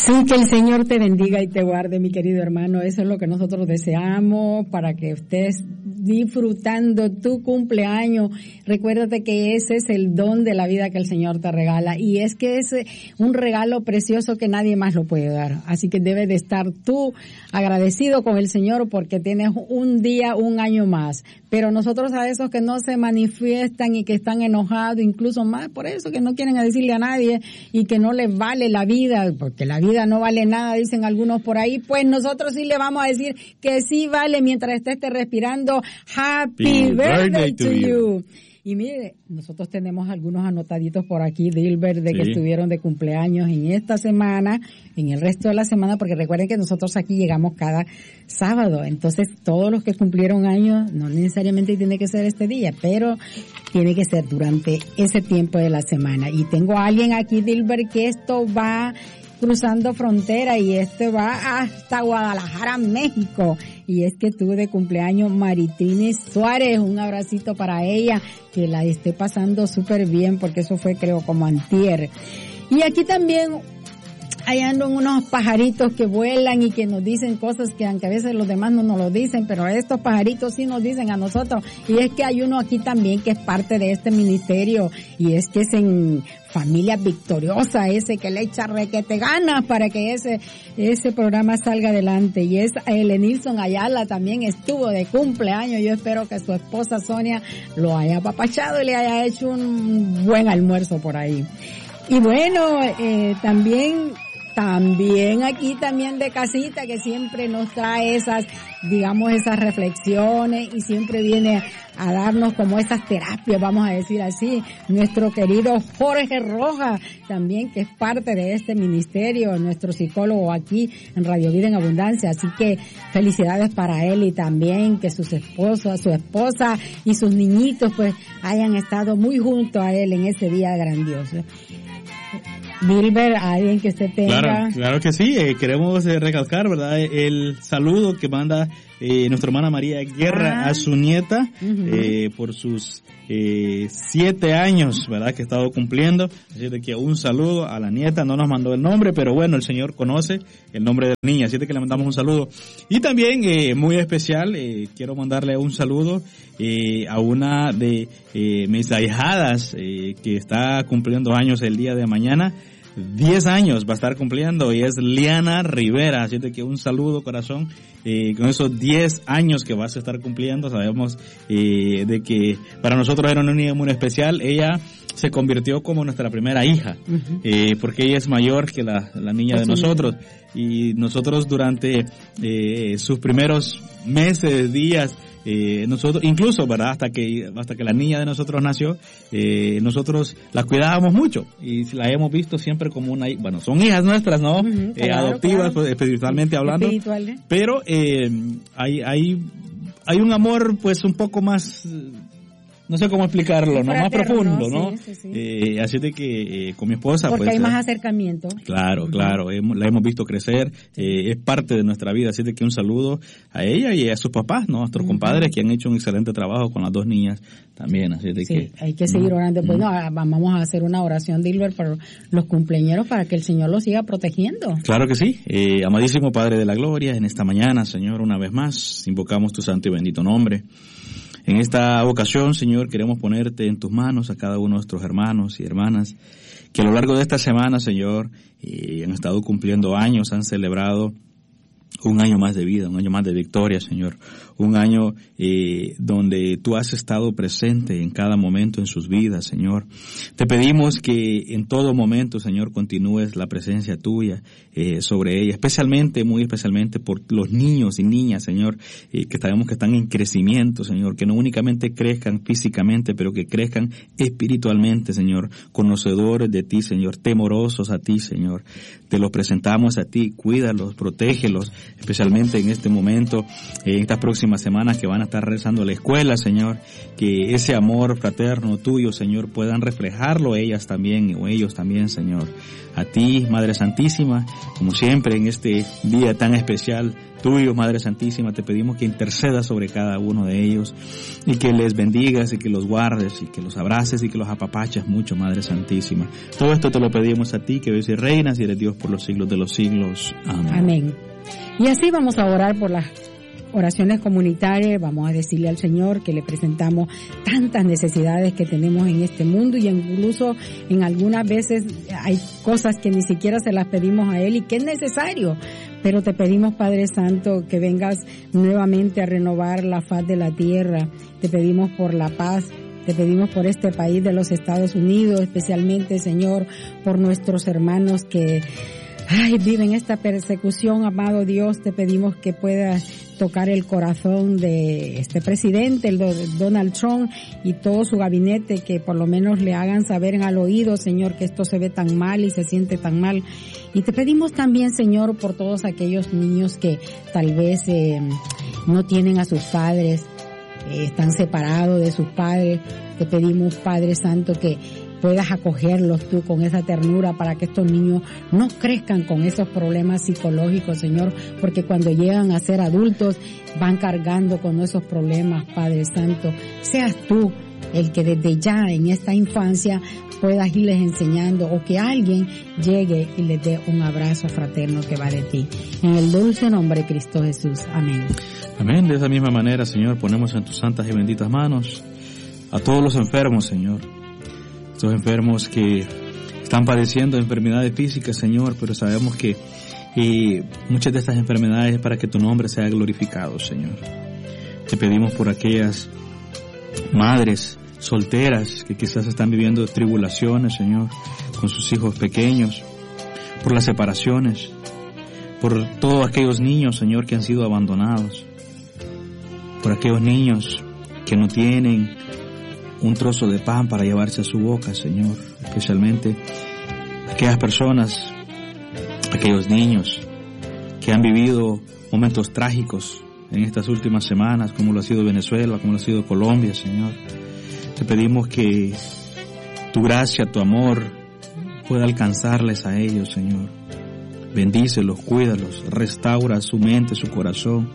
Sí, que el Señor te bendiga y te guarde, mi querido hermano. Eso es lo que nosotros deseamos para que estés disfrutando tu cumpleaños. Recuérdate que ese es el don de la vida que el Señor te regala y es que es un regalo precioso que nadie más lo puede dar. Así que debes de estar tú agradecido con el Señor porque tienes un día, un año más. Pero nosotros a esos que no se manifiestan y que están enojados, incluso más por eso que no quieren decirle a nadie y que no les vale la vida, porque la vida no vale nada, dicen algunos por ahí, pues nosotros sí le vamos a decir que sí vale mientras estés respirando. Happy birthday to you. Y mire, nosotros tenemos algunos anotaditos por aquí, Dilbert, de que estuvieron de cumpleaños en esta semana, en el resto de la semana, porque recuerden que nosotros aquí llegamos cada sábado. Entonces, todos los que cumplieron años, no necesariamente tiene que ser este día, pero tiene que ser durante ese tiempo de la semana. Y tengo a alguien aquí, Dilbert, que esto va cruzando frontera y va hasta Guadalajara, México. Y es que tuve de cumpleaños Maritini Suárez. Un abracito para ella, que la esté pasando súper bien, porque eso fue creo como antier. Y aquí también hay andan unos pajaritos que vuelan y que nos dicen cosas que aunque a veces los demás no nos lo dicen, pero estos pajaritos sí nos dicen a nosotros. Y es que hay uno aquí también que es parte de este ministerio y es que es en Familia Victoriosa, ese que le echa requete ganas para que ese programa salga adelante. Y es Elenilson Ayala, también estuvo de cumpleaños. Yo espero que su esposa Sonia lo haya apapachado y le haya hecho un buen almuerzo por ahí. Y bueno, también aquí también de casita, que siempre nos trae esas reflexiones y siempre viene a darnos como esas terapias, vamos a decir así, nuestro querido Jorge Rojas, también que es parte de este ministerio, nuestro psicólogo aquí en Radio Vida en Abundancia, así que felicidades para él y también que su esposa y sus niñitos pues hayan estado muy junto a él en ese día grandioso. Dilbert, alguien que usted tenga. Claro que sí, queremos recalcar, ¿verdad? El saludo que manda nuestra hermana María Guerra a su nieta, por sus 7 años, ¿verdad? Que ha estado cumpliendo. Así de que un saludo a la nieta, no nos mandó el nombre, pero bueno, el Señor conoce el nombre de la niña, así de que le mandamos un saludo. Y también, muy especial, quiero mandarle un saludo a una de mis ahijadas, que está cumpliendo años el día de mañana. 10 años va a estar cumpliendo y es Liana Rivera, así de que un saludo, corazón, con esos 10 años que vas a estar cumpliendo. Sabemos de que para nosotros era una niña muy especial. Ella se convirtió como nuestra primera hija, porque ella es mayor que la niña de nosotros, y nosotros durante sus primeros meses, días, nosotros, incluso, ¿verdad? Hasta que la niña de nosotros nació, nosotros la cuidábamos mucho y la hemos visto siempre como bueno, son hijas nuestras, ¿no? Claro, adoptivas, claro. Espiritualmente hablando. Pero, hay un amor, pues, un poco más, no sé cómo explicarlo, ¿no? Más profundo, ¿no? Sí. Así de que con mi esposa, porque pues, hay más acercamiento. Claro, la hemos visto crecer, es parte de nuestra vida, así de que un saludo a ella y a sus papás, ¿no? A nuestros compadres que han hecho un excelente trabajo con las 2 niñas también, así de que hay que seguir orando. Bueno, vamos a hacer una oración, Dilbert, para los cumpleañeros, para que el Señor los siga protegiendo. Claro que sí. Amadísimo Padre de la Gloria, en esta mañana, Señor, una vez más, invocamos tu santo y bendito nombre. En esta ocasión, Señor, queremos ponerte en tus manos a cada uno de nuestros hermanos y hermanas que a lo largo de esta semana, Señor, han estado cumpliendo años, han celebrado un año más de vida, un año más de victoria, Señor. Un año donde tú has estado presente en cada momento en sus vidas, Señor. Te pedimos que en todo momento, Señor, continúes la presencia tuya sobre ella, muy especialmente por los niños y niñas, Señor, que sabemos que están en crecimiento, Señor, que no únicamente crezcan físicamente, pero que crezcan espiritualmente, Señor, conocedores de ti, Señor, temorosos a ti, Señor. Te los presentamos a ti, cuídalos, protégelos, especialmente en este momento, en estas próximas semanas que van a estar regresando a la escuela, Señor, que ese amor fraterno tuyo, Señor, puedan reflejarlo ellas también, o ellos también, Señor. A ti, Madre Santísima, como siempre en este día tan especial tuyo, Madre Santísima, te pedimos que intercedas sobre cada uno de ellos y que les bendigas y que los guardes y que los abraces y que los apapaches mucho, Madre Santísima. Todo esto te lo pedimos a ti, que vives y reinas y eres Dios por los siglos de los siglos. Amén. Amén. Y así vamos a orar por las oraciones comunitarias. Vamos a decirle al Señor que le presentamos tantas necesidades que tenemos en este mundo, y incluso en algunas veces hay cosas que ni siquiera se las pedimos a Él y que es necesario. Pero te pedimos, Padre Santo, que vengas nuevamente a renovar la faz de la tierra. Te pedimos por la paz. Te pedimos por este país de los Estados Unidos, especialmente, Señor, por nuestros hermanos que viven esta persecución. Amado Dios, te pedimos que puedas tocar el corazón de este presidente, el Donald Trump, y todo su gabinete, que por lo menos le hagan saber al oído, Señor, que esto se ve tan mal y se siente tan mal. Y te pedimos también, Señor, por todos aquellos niños que tal vez no tienen a sus padres, están separados de sus padres. Te pedimos, Padre Santo, que puedas acogerlos tú con esa ternura para que estos niños no crezcan con esos problemas psicológicos, Señor, porque cuando llegan a ser adultos van cargando con esos problemas, Padre Santo. Seas tú el que desde ya en esta infancia puedas irles enseñando, o que alguien llegue y les dé un abrazo fraterno que va de ti. En el dulce nombre de Cristo Jesús. Amén. Amén. De esa misma manera, Señor, ponemos en tus santas y benditas manos a todos los enfermos, Señor. Estos enfermos que están padeciendo enfermedades físicas, Señor, pero sabemos que muchas de estas enfermedades es para que tu nombre sea glorificado, Señor. Te pedimos por aquellas madres solteras que quizás están viviendo tribulaciones, Señor, con sus hijos pequeños, por las separaciones, por todos aquellos niños, Señor, que han sido abandonados, por aquellos niños que no tienen un trozo de pan para llevarse a su boca, Señor, especialmente aquellas personas, aquellos niños que han vivido momentos trágicos en estas últimas semanas, como lo ha sido Venezuela, como lo ha sido Colombia, Señor. Te pedimos que tu gracia, tu amor pueda alcanzarles a ellos, Señor. Bendícelos, cuídalos, restaura su mente, su corazón.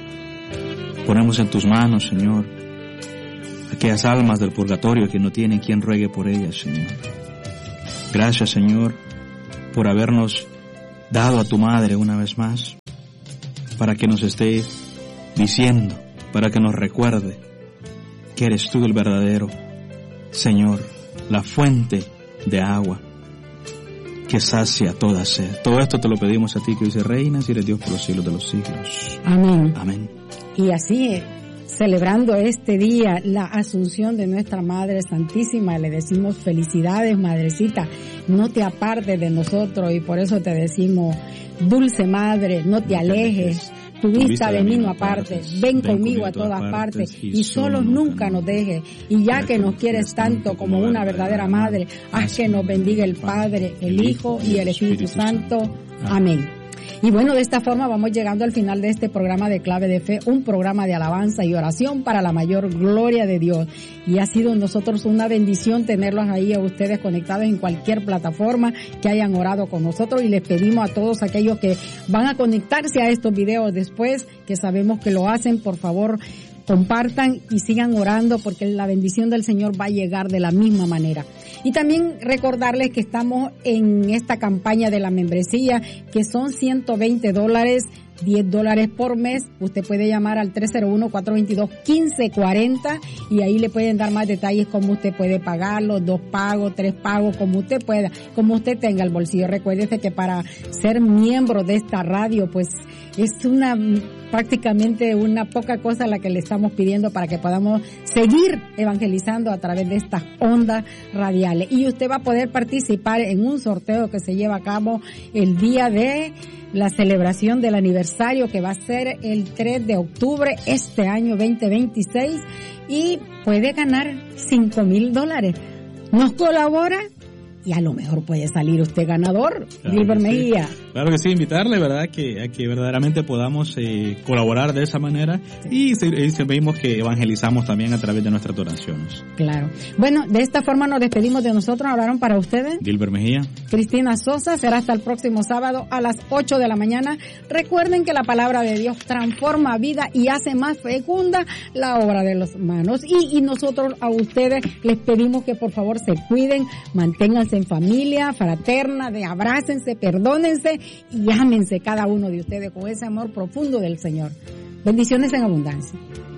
Ponemos en tus manos, Señor, aquellas almas del purgatorio que no tienen quien ruegue por ellas, Señor. Gracias, Señor, por habernos dado a tu Madre una vez más, para que nos esté diciendo, para que nos recuerde que eres tú el verdadero Señor, la fuente de agua que sacia toda sed. Todo esto te lo pedimos a ti, que dice reinas y eres Dios por los siglos de los siglos. Amén. Amén. Y así, celebrando este día, la asunción de nuestra Madre Santísima, le decimos felicidades, Madrecita, no te apartes de nosotros, y por eso te decimos, dulce Madre, no te alejes, tu vista de mí no apartes, ven conmigo a todas partes, y solos nunca nos dejes, y ya que nos quieres tanto como una verdadera Madre, haz que nos bendiga el Padre, el Hijo y el Espíritu Santo. Amén. Y bueno, de esta forma vamos llegando al final de este programa de Clave de Fe, un programa de alabanza y oración para la mayor gloria de Dios. Y ha sido nosotros una bendición tenerlos ahí a ustedes conectados en cualquier plataforma que hayan orado con nosotros, y les pedimos a todos aquellos que van a conectarse a estos videos después, que sabemos que lo hacen, por favor, compartan y sigan orando, porque la bendición del Señor va a llegar de la misma manera. Y también recordarles que estamos en esta campaña de la membresía, que son $120, $10 por mes. Usted puede llamar al 301-422-1540 y ahí le pueden dar más detalles, cómo usted puede pagarlo, 2 pagos, 3 pagos, como usted pueda, como usted tenga el bolsillo. Recuérdese que para ser miembro de esta radio, pues es prácticamente una poca cosa la que le estamos pidiendo para que podamos seguir evangelizando a través de estas ondas radiales. Y usted va a poder participar en un sorteo que se lleva a cabo el día de la celebración del aniversario, que va a ser el 3 de octubre este año 2026, y puede ganar $5,000. ¿Nos colabora? y a lo mejor puede salir usted ganador, Gilbert Mejía. Claro que sí, invitarle, ¿verdad? A que verdaderamente podamos colaborar de esa manera y vemos que evangelizamos también a través de nuestras donaciones. Claro. Bueno, de esta forma nos despedimos de nosotros. Hablaron para ustedes Gilbert Mejía, Cristina Sosa. Será hasta el próximo sábado a las 8 de la mañana. Recuerden que la palabra de Dios transforma vida y hace más fecunda la obra de las manos. Y nosotros a ustedes les pedimos que por favor se cuiden, manténganse en familia, fraterna, abrácense, perdónense y ámense cada uno de ustedes con ese amor profundo del Señor. Bendiciones en abundancia.